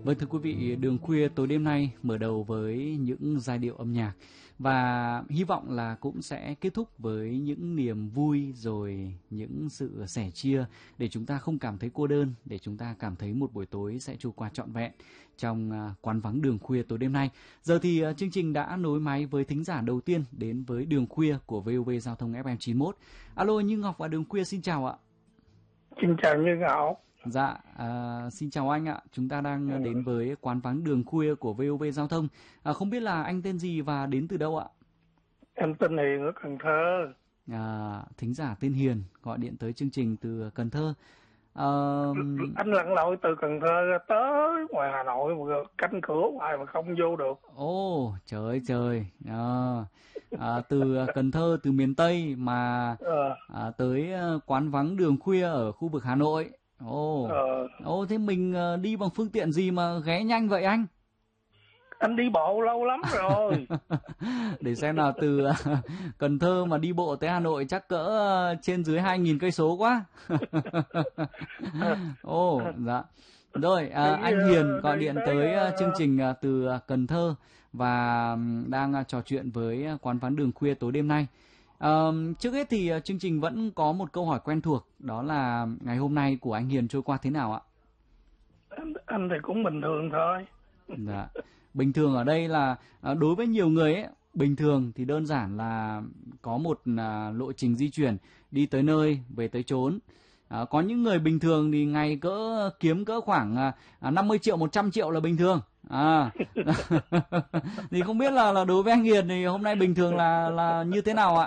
Vâng, thưa quý vị, Đường Khuya tối đêm nay mở đầu với những giai điệu âm nhạc và hy vọng là cũng sẽ kết thúc với những niềm vui rồi những sự sẻ chia để chúng ta không cảm thấy cô đơn, để chúng ta cảm thấy một buổi tối sẽ trôi qua trọn vẹn trong quán vắng Đường Khuya tối đêm nay. Giờ thì chương trình đã nối máy với thính giả đầu tiên đến với Đường Khuya của VOV Giao thông FM 91. Alo, Như Ngọc và Đường Khuya xin chào ạ. Xin chào Như Ngọc. Dạ, xin chào anh ạ. Chúng ta đang đến với quán vắng Đường Khuya của VOV Giao thông. Không biết là anh tên gì và đến từ đâu ạ? Em tên Hiền ở Cần Thơ. Thính giả tên Hiền gọi điện tới chương trình từ Cần Thơ. Anh lặn lội từ Cần Thơ tới ngoài Hà Nội mà canh cửa ngoài mà không vô được. Ồ, trời ơi trời. Từ Cần Thơ, từ miền Tây mà tới quán vắng Đường Khuya ở khu vực Hà Nội. Thế mình đi bằng phương tiện gì mà ghé nhanh vậy anh? Anh đi bộ lâu lắm rồi. Để xem nào, từ Cần Thơ mà đi bộ tới Hà Nội chắc cỡ trên dưới 2.000 cây số quá. Dạ. Rồi, anh Hiền gọi điện tới chương trình từ Cần Thơ và đang trò chuyện với quán vắng Đường Khuya tối đêm nay. Trước hết thì chương trình vẫn có một câu hỏi quen thuộc, đó là ngày hôm nay của anh Hiền trôi qua thế nào ạ? Anh thì cũng bình thường thôi. Dạ. Bình thường ở đây là đối với nhiều người ấy, bình thường thì đơn giản là có một lộ trình di chuyển đi tới nơi, về tới chốn. Có những người bình thường thì ngày kiếm cỡ khoảng 50 triệu, 100 triệu là bình thường. Thì không biết là đối với anh Hiền thì hôm nay bình thường là như thế nào ạ?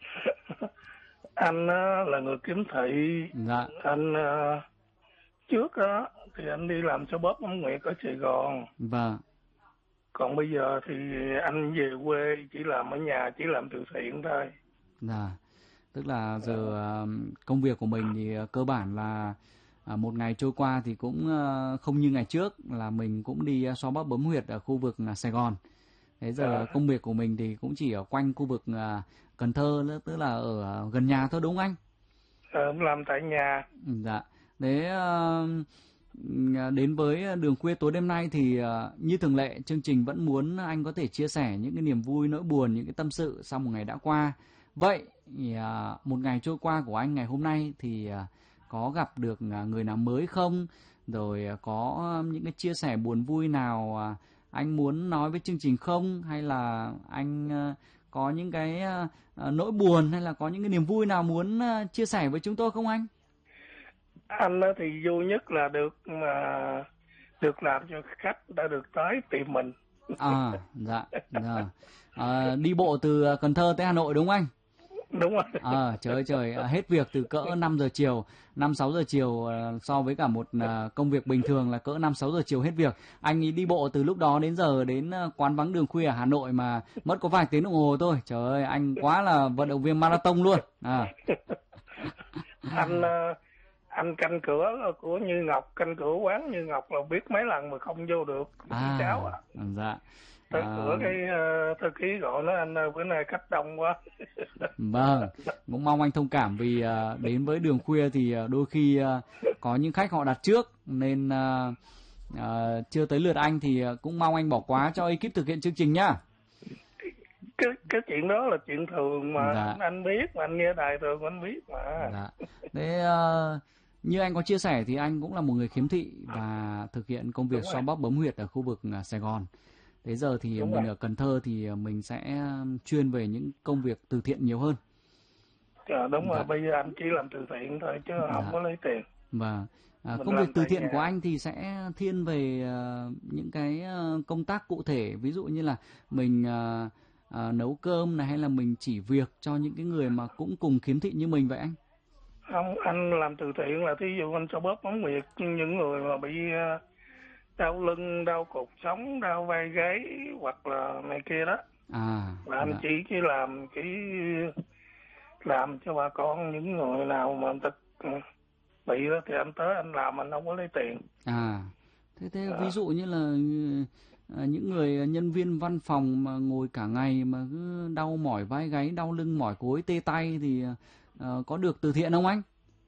Anh là người kiếm thị. Dạ. Anh trước đó thì anh đi làm cho bóp Ấm Nguyệt ở Sài Gòn. Vâng. Còn bây giờ thì anh về quê chỉ làm ở nhà, chỉ làm từ thiện thôi. Dạ. Tức là giờ công việc của mình thì cơ bản là một ngày trôi qua thì cũng không như ngày trước là mình cũng đi xoa bóp bấm huyệt ở khu vực Sài Gòn. Thế giờ công việc của mình thì cũng chỉ ở quanh khu vực Cần Thơ nữa, tức là ở gần nhà thôi đúng không anh? Làm tại nhà. Dạ. Thế đến với Đường Khuya tối đêm nay thì như thường lệ chương trình vẫn muốn anh có thể chia sẻ những cái niềm vui, nỗi buồn, những cái tâm sự sau một ngày đã qua. Vậy một ngày trôi qua của anh ngày hôm nay thì có gặp được người nào mới không? Rồi có những cái chia sẻ buồn vui nào anh muốn nói với chương trình không? Hay là anh có những cái nỗi buồn hay là có những cái niềm vui nào muốn chia sẻ với chúng tôi không anh? Anh thì vui nhất là được làm cho khách đã được tới tìm mình. Dạ. Đi bộ từ Cần Thơ tới Hà Nội đúng không anh? Đúng rồi. Trời ơi trời, hết việc từ cỡ 5 giờ chiều, 5-6 giờ chiều, so với cả một công việc bình thường là cỡ 5-6 giờ chiều hết việc. Anh ấy đi bộ từ lúc đó đến giờ đến quán vắng Đường Khuya ở Hà Nội mà mất có vài tiếng đồng hồ thôi. Trời ơi, anh quá là vận động viên marathon luôn. Anh canh cửa của Như Ngọc, canh cửa quán Như Ngọc là biết mấy lần mà không vô được. Cháu Dạ. tới cửa cái thư ký gọi nói anh ơi bữa nay khách đông quá. Vâng, cũng mong anh thông cảm vì đến với Đường Khuya thì đôi khi có những khách họ đặt trước nên chưa tới lượt anh thì cũng mong anh bỏ qua cho ekip thực hiện chương trình nhá. Cái chuyện đó là chuyện thường mà. Dạ. Anh biết mà, anh nghe đài thường anh biết mà. Dạ. Thế như anh có chia sẻ thì anh cũng là một người khiếm thị và thực hiện công việc xoa bóp bấm huyệt ở khu vực Sài Gòn. Thế giờ thì Đúng mình rồi. ở Cần Thơ thì mình sẽ chuyên về những công việc từ thiện nhiều hơn. Đúng rồi, bây giờ anh chỉ làm từ thiện thôi chứ không có lấy tiền. Và công việc từ thiện của anh thì sẽ thiên về những cái công tác cụ thể, ví dụ như là mình nấu cơm này hay là mình chỉ việc cho những cái người mà cũng cùng khiếm thị như mình vậy anh? Không, anh làm từ thiện là thí dụ anh cho bóp bấm huyệt những người mà bị đau lưng, đau cột sống, đau vai gáy hoặc là này kia đó. Và anh chỉ làm cho bà con, những người nào mà bị đó thì anh tới anh làm, anh không có lấy tiền. Thế ví dụ như là những người nhân viên văn phòng mà ngồi cả ngày mà cứ đau mỏi vai gáy, đau lưng mỏi gối, tê tay thì có được từ thiện không anh?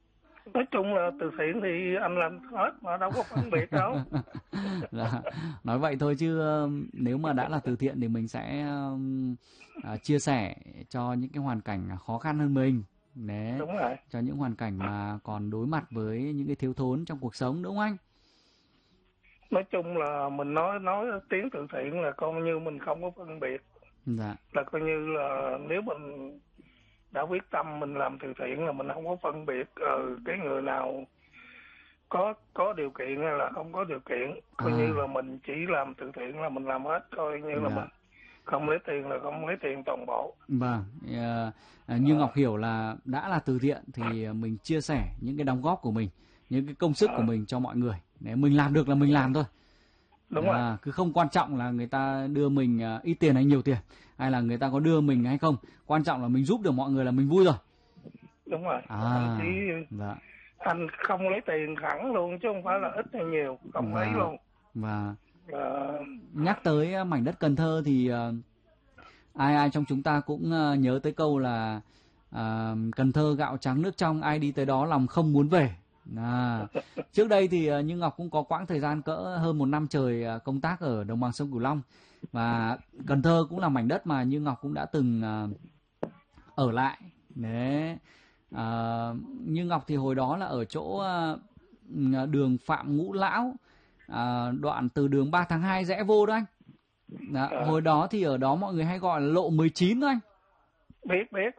Nói chung là từ thiện thì anh làm hết mà đâu có phân biệt đâu. Nói vậy thôi chứ nếu mà đã là từ thiện thì mình sẽ chia sẻ cho những cái hoàn cảnh khó khăn hơn mình. Đấy, đúng rồi. cho những hoàn cảnh mà còn đối mặt với những cái thiếu thốn trong cuộc sống, đúng không anh? Nói chung là mình nói tiếng từ thiện là coi như mình không có phân biệt. Dạ. Là coi như là nếu mình đã quyết tâm mình làm từ thiện là mình không có phân biệt cái người nào có điều kiện hay là không có điều kiện, coi như là mình chỉ làm từ thiện là mình làm hết, coi như là mình không lấy tiền là không lấy tiền toàn bộ. Vâng, như Ngọc hiểu là đã là từ thiện thì mình chia sẻ những cái đóng góp của mình, những cái công sức của mình cho mọi người. Nếu mình làm được là mình làm thôi. Đúng rồi. Cứ không quan trọng là người ta đưa mình ít tiền hay nhiều tiền, hay là người ta có đưa mình hay không. Quan trọng là mình giúp được mọi người là mình vui rồi. Đúng rồi. Dạ. Anh không lấy tiền thẳng luôn chứ không phải là ít hay nhiều, không lấy luôn. Và nhắc tới mảnh đất Cần Thơ thì ai trong chúng ta cũng nhớ tới câu là Cần Thơ gạo trắng nước trong, ai đi tới đó lòng không muốn về. Trước đây thì như Ngọc cũng có quãng thời gian cỡ hơn 1 năm trời công tác ở đồng bằng sông Cửu Long, và Cần Thơ cũng là mảnh đất mà như Ngọc cũng đã từng ở lại. Đấy. Như Ngọc thì hồi đó là ở chỗ đường Phạm Ngũ Lão, đoạn từ đường 3 tháng 2 rẽ vô đó anh. Hồi đó thì ở đó mọi người hay gọi là lộ 19 đó anh. Biết.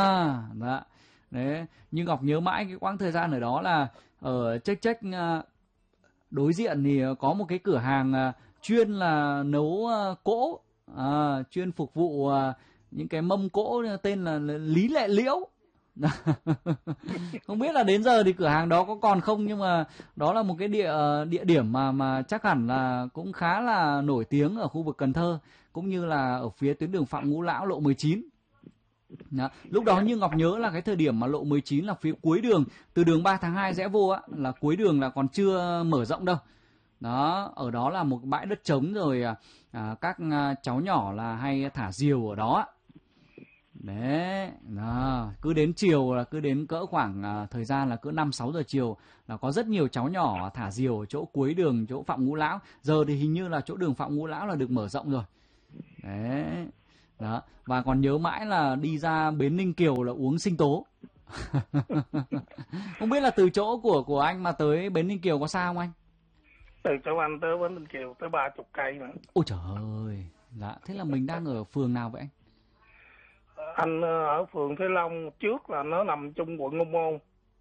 Đấy, như Ngọc nhớ mãi cái quãng thời gian ở đó là ở Chếch đối diện thì có một cái cửa hàng chuyên là nấu cỗ, chuyên phục vụ những cái mâm cỗ tên là Lý Lệ Liễu. Không biết là đến giờ thì cửa hàng đó có còn không, nhưng mà đó là một cái địa điểm mà chắc hẳn là cũng khá là nổi tiếng ở khu vực Cần Thơ, cũng như là ở phía tuyến đường Phạm Ngũ Lão lộ 19. Đó. Lúc đó như Ngọc nhớ là cái thời điểm mà lộ 19 là phía cuối đường, từ đường 3 tháng 2 rẽ vô á, là cuối đường là còn chưa mở rộng đâu. Đó, ở đó là một bãi đất trống rồi các cháu nhỏ là hay thả diều ở đó. Đấy, cứ đến chiều là cứ đến cỡ khoảng thời gian là cỡ 5-6 giờ chiều là có rất nhiều cháu nhỏ thả diều ở chỗ cuối đường, chỗ Phạm Ngũ Lão. Giờ thì hình như là chỗ đường Phạm Ngũ Lão là được mở rộng rồi. Đấy. Đó, và còn nhớ mãi là đi ra bến Ninh Kiều là uống sinh tố. Không biết là từ chỗ của anh mà tới bến Ninh Kiều có xa không anh? Từ chỗ anh tới bến Ninh Kiều tới 30 cây nữa. Ôi trời ơi. Dạ, thế là mình đang ở phường nào vậy anh? Anh ở phường Thế Long, trước là nó nằm chung quận Ô Môn.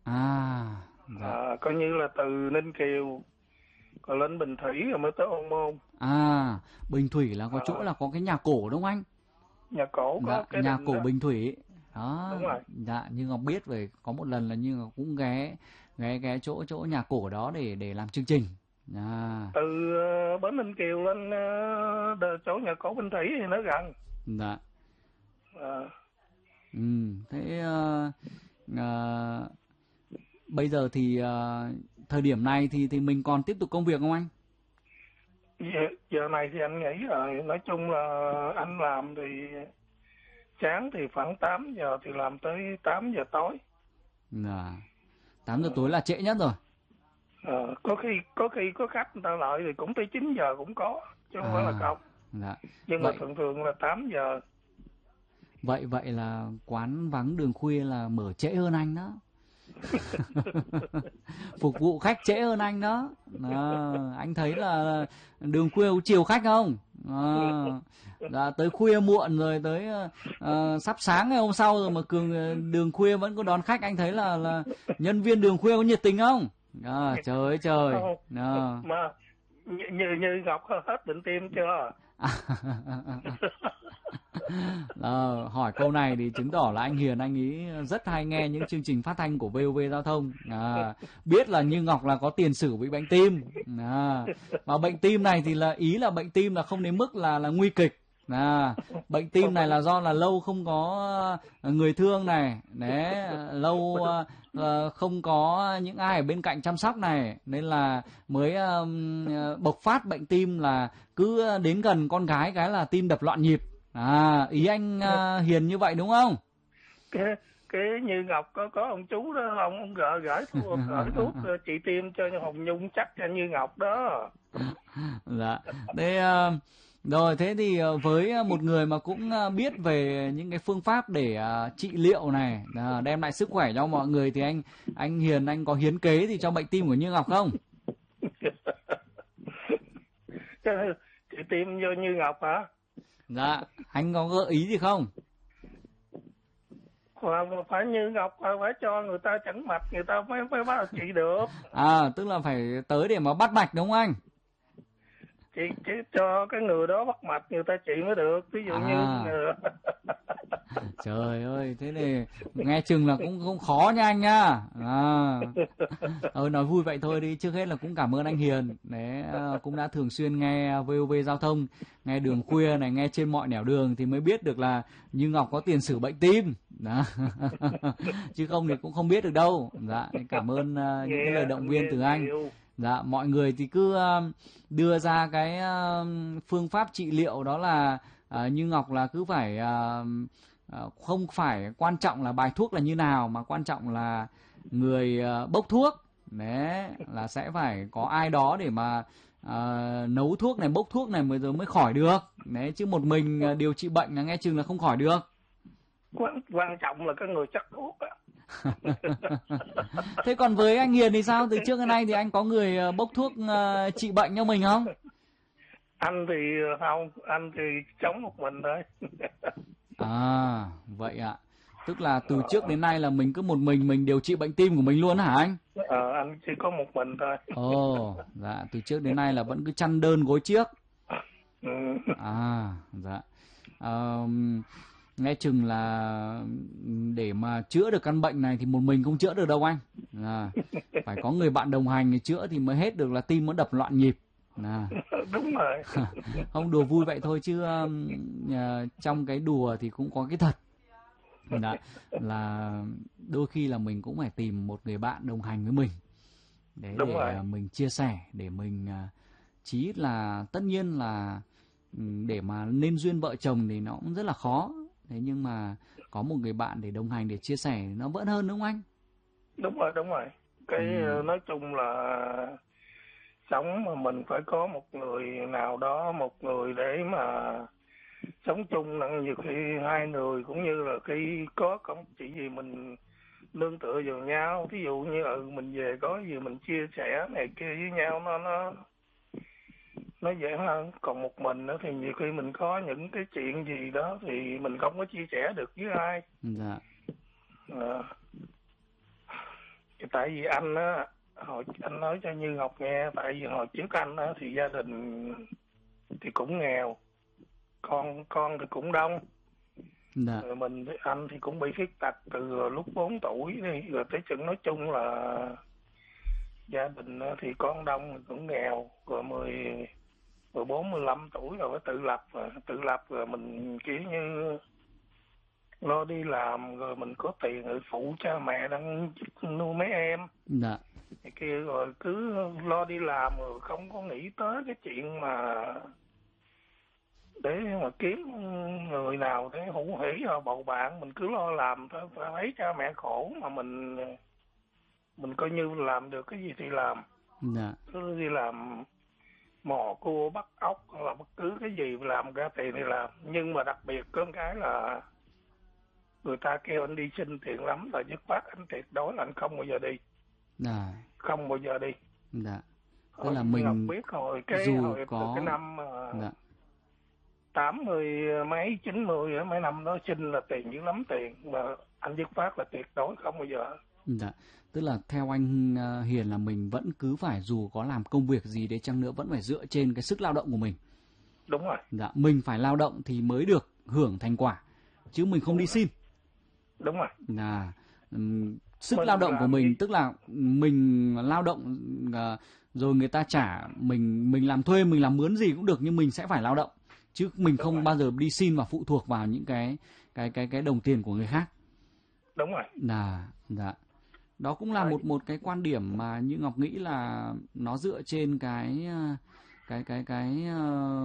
Coi như là từ Ninh Kiều còn lên Bình Thủy rồi mới tới Ô Môn. Bình Thủy là có chỗ là có cái nhà cổ đúng không anh? Nhà cổ có cái nhà cổ đó. Bình Thủy. Đó. Đúng rồi. Dạ, như Ngọc biết về có một lần là như Ngọc cũng ghé chỗ nhà cổ đó để làm chương trình. Từ bến Ninh Kiều lên chỗ nhà cổ Bình Thủy thì nó gần. Dạ. Thế bây giờ thì thời điểm này thì mình còn tiếp tục công việc không anh? Giờ này thì anh nghỉ rồi. Nói chung là anh làm thì sáng thì khoảng 8 giờ thì làm tới 8 giờ tối. 8 giờ tối là trễ nhất rồi. Có khi có khách người ta lại thì cũng tới 9 giờ cũng có, chứ không phải là không. Nhưng mà thường là 8 giờ. Vậy là quán vắng đường khuya là mở trễ hơn anh đó. Phục vụ khách trễ hơn anh đó. Anh thấy là đường khuya chiều khách không? Tới khuya muộn rồi, tới sắp sáng ngày hôm sau rồi mà đường khuya vẫn có đón khách. Anh thấy là nhân viên đường khuya có nhiệt tình không? Trời ơi trời. Mà như Ngọc hết bệnh tim chưa? Hỏi câu này thì chứng tỏ là anh Hiền anh ấy rất hay nghe những chương trình phát thanh của VOV Giao thông, biết là như Ngọc là có tiền sử bị bệnh tim, mà bệnh tim này thì là ý là bệnh tim là không đến mức là nguy kịch. Bệnh tim này là do là lâu không có người thương này, đấy, lâu không có những ai ở bên cạnh chăm sóc này, nên là mới bộc phát bệnh tim, là cứ đến gần con gái cái là tim đập loạn nhịp. Ý anh Hiền như vậy đúng không? Cái cái Như Ngọc có ông chú đó, ông gửi thuốc chị tiêm cho Hồng Nhung chắc cho Như Ngọc đó. Dạ. Thế rồi, thế thì với một người mà cũng biết về những cái phương pháp để trị liệu này, đem lại sức khỏe cho mọi người, thì anh Hiền, anh có hiến kế gì cho bệnh tim của Như Ngọc không? Chị tiêm cho Như Ngọc hả? Dạ, anh có gợi ý gì không? Phải Như Ngọc phải cho người ta chẩn mạch, người ta mới bắt trị được. Tức là phải tới để mà bắt mạch đúng không anh? Chị cho cái người đó bắt mạch người ta trị mới được, ví dụ như trời ơi, thế này nghe chừng là cũng khó nha anh nha. Nói vui vậy thôi đi. Trước hết là cũng cảm ơn anh Hiền đấy, cũng đã thường xuyên nghe VOV Giao thông, nghe Đường Khuya này, nghe trên mọi nẻo đường thì mới biết được là Như Ngọc có tiền sử bệnh tim đó. Chứ không thì cũng không biết được đâu. Dạ, cảm ơn những cái lời động viên từ anh. Dạ, mọi người thì cứ đưa ra cái phương pháp trị liệu, đó là Như Ngọc là cứ phải không phải quan trọng là bài thuốc là như nào, mà quan trọng là người bốc thuốc. Đấy, là sẽ phải có ai đó để mà nấu thuốc này, bốc thuốc này mới khỏi được. Đấy, chứ một mình điều trị bệnh là nghe chừng là không khỏi được. Quan trọng là cái người chắc thuốc á. Thế còn với anh Hiền thì sao? Từ trước đến nay thì anh có người bốc thuốc trị bệnh cho mình không? Anh thì không, anh thì chống một mình thôi. Vậy ạ. Tức là từ trước đến nay là mình cứ một mình điều trị bệnh tim của mình luôn hả anh? Anh chỉ có một mình thôi. Dạ, từ trước đến nay là vẫn cứ chăn đơn gối chiếc. Dạ. Nghe chừng là để mà chữa được căn bệnh này thì một mình không chữa được đâu anh. Phải có người bạn đồng hành thì chữa thì mới hết được là tim nó đập loạn nhịp. Đúng rồi. Không, đùa vui vậy thôi chứ trong cái đùa thì cũng có cái thật. Là đôi khi là mình cũng phải tìm một người bạn đồng hành với mình để mình chia sẻ, để mình chí ít là, tất nhiên là để mà nên duyên vợ chồng thì nó cũng rất là khó. Thế nhưng mà có một người bạn để đồng hành, để chia sẻ nó vẫn hơn, đúng không anh? Đúng rồi. Cái nói chung là sống mà mình phải có một người nào đó, một người để mà sống chung, nhiều khi hai người cũng như là khi có chuyện gì mình nương tựa vào nhau. Ví dụ như mình về có gì mình chia sẻ này kia với nhau, nó dễ hơn. Còn một mình nữa thì nhiều khi mình có những cái chuyện gì đó thì mình không có chia sẻ được với ai. Dạ. Tại vì anh á, anh nói cho Như Ngọc nghe, tại vì hồi trước anh á thì gia đình thì cũng nghèo, con thì cũng đông. Dạ. Rồi anh thì cũng bị khuyết tật từ lúc 4 tuổi đi, rồi tới chừng nói chung là gia đình thì con đông cũng nghèo, rồi 14, 15 tuổi rồi phải tự lập rồi mình kiểu như lo đi làm, rồi mình có tiền rồi phụ cha mẹ đang nuôi mấy em. Dạ. Thì kia rồi cứ lo đi làm rồi không có nghĩ tới cái chuyện mà để mà kiếm người nào để hữu hỉ hoặc bầu bạn. Mình cứ lo làm thôi, phải thấy cha mẹ khổ mà mình coi như làm được cái gì thì làm. Dạ. Cứ đi làm mò cua bắt ốc hoặc là bất cứ cái gì làm ra tiền thì làm. Nhưng mà đặc biệt có cái là người ta kêu anh đi xin tiền lắm, là dứt khoát anh tuyệt đối là anh không bao giờ đi. Không bao giờ đi. Tức là mình biết hồi có cái năm 80 mấy 90 mấy năm đó xin là tiền dữ lắm tiền, mà anh dứt khoát là tuyệt đối không bao giờ. Tức là theo anh Hiền là mình vẫn cứ phải, dù có làm công việc gì đấy chăng nữa, vẫn phải dựa trên cái sức lao động của mình. Đúng rồi. Mình phải lao động thì mới được hưởng thành quả, chứ mình không đi xin. Đúng rồi. Sức lao động của mình, tức là mình lao động rồi người ta trả mình làm thuê, mình làm mướn gì cũng được, nhưng mình sẽ phải lao động, chứ mình không bao giờ đi xin và phụ thuộc vào những cái đồng tiền của người khác. Đúng rồi. Dạ. Đó cũng là một cái quan điểm mà Như Ngọc nghĩ là nó dựa trên cái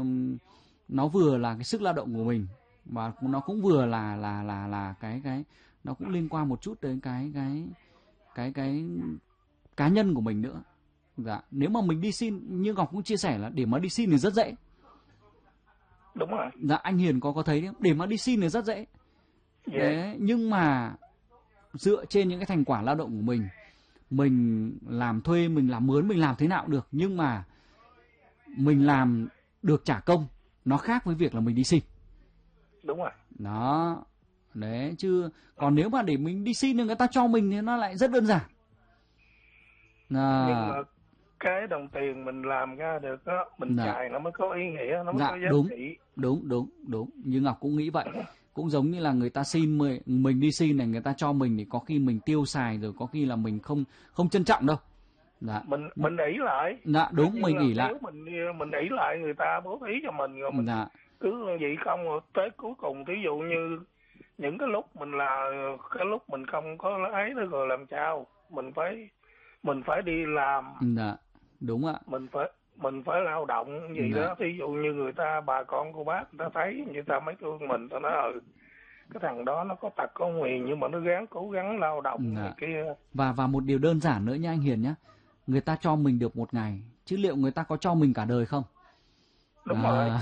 nó vừa là cái sức lao động của mình, và nó cũng vừa là cái nó cũng liên quan một chút đến cái cá nhân của mình nữa. Dạ, nếu mà mình đi xin, như Ngọc cũng chia sẻ là để mà đi xin thì rất dễ. Đúng rồi. Dạ, anh Hiền có thấy không? Để mà đi xin thì rất dễ. Đấy, nhưng mà dựa trên những cái thành quả lao động của mình làm thuê, mình làm mướn, mình làm thế nào được, nhưng mà mình làm được trả công, nó khác với việc là mình đi xin. Đúng rồi. Đó. Đấy, chứ còn nếu mà để mình đi xin thì người ta cho mình thì nó lại rất đơn giản. Nhưng mà cái đồng tiền mình làm ra được đó, mình xài nó mới có ý nghĩa, nó mới có giá trị. Đúng. Như Ngọc cũng nghĩ vậy. Cũng giống như là người ta xin mình đi xin này, người ta cho mình thì có khi mình tiêu xài rồi, có khi là mình không trân trọng đâu. Dạ. Mình ỷ lại. Dạ, đúng, mình ỷ lại. Nếu mình ỷ lại, người ta bố thí cho mình rồi mình cứ vậy không, rồi tới cuối cùng ví dụ như những cái lúc mình là cái lúc mình không có ấy nữa rồi làm sao? Mình phải đi làm. Dạ, đúng ạ. Mình phải lao động gì đó, ví dụ như người ta, bà con cô bác, người ta thấy người ta mới thương mình, ta nói cái thằng đó nó có tật có nguyền nhưng mà nó cố gắng lao động này kia. Và một điều đơn giản nữa nha anh Hiền nhé, người ta cho mình được một ngày, chứ liệu người ta có cho mình cả đời không? Đúng rồi.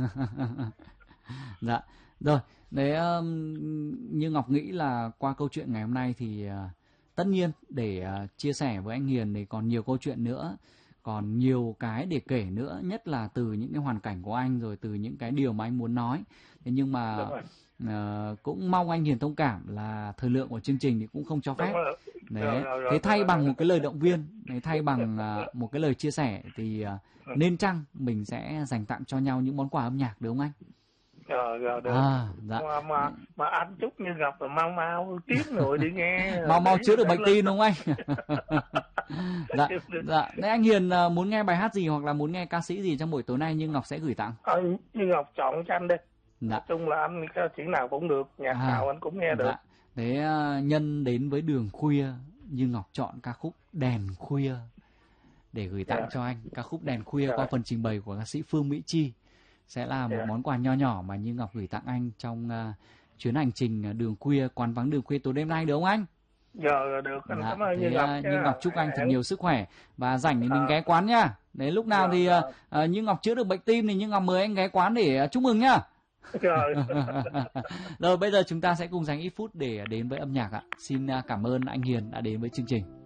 Dạ, rồi, đấy, như Ngọc nghĩ là qua câu chuyện ngày hôm nay thì tất nhiên để chia sẻ với anh Hiền thì còn nhiều câu chuyện nữa, còn nhiều cái để kể nữa, nhất là từ những cái hoàn cảnh của anh, rồi từ những cái điều mà anh muốn nói. Thế nhưng mà cũng mong anh Hiền thông cảm là thời lượng của chương trình thì cũng không cho phép. Đấy, thế thay bằng một cái lời động viên, thay bằng một cái lời chia sẻ thì nên chăng mình sẽ dành tặng cho nhau những món quà âm nhạc, được không anh? Được. Dạ. Mà anh chúc Như Ngọc là mau tiếp người đi nghe. mau chữa được bệnh tim đúng không anh? Dạ. Nếu anh Hiền muốn nghe bài hát gì hoặc là muốn nghe ca sĩ gì trong buổi tối nay Như Ngọc sẽ gửi tặng. Như Ngọc chọn cho anh đi. Dạ. Nói chung là anh ca sĩ nào cũng được, nhạc nào anh cũng nghe được. Dạ. Thế nhân đến với đường khuya, Như Ngọc chọn ca khúc Đèn Khuya để gửi tặng cho anh. Ca khúc Đèn Khuya qua phần trình bày của ca sĩ Phương Mỹ Chi sẽ là một món quà nho nhỏ mà Như Ngọc gửi tặng anh trong chuyến hành trình đường khuya, quán vắng đường khuya tối đêm nay, được không anh? Được, anh cảm ơn Như Ngọc. Như Ngọc chúc anh thật nhiều sức khỏe và rảnh thì mình ghé quán nhá. Đấy, lúc nào thì Như Ngọc chữa được bệnh tim thì Như Ngọc mời anh ghé quán để chúc mừng nhá. Rồi bây giờ chúng ta sẽ cùng dành ít phút để đến với âm nhạc ạ. Xin cảm ơn anh Hiền đã đến với chương trình.